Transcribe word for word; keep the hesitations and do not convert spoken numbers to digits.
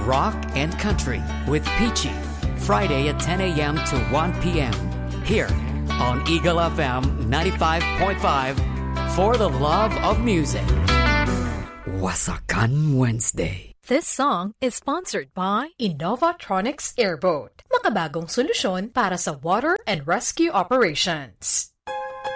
rock and country with Peachy. Friday at ten a.m. to one p.m. here on Eagle F M ninety-five point five for the love of music. Wasakan Wednesday. This song is sponsored by Innovatronics Airboat. Makabagong solusyon para sa water and rescue operations.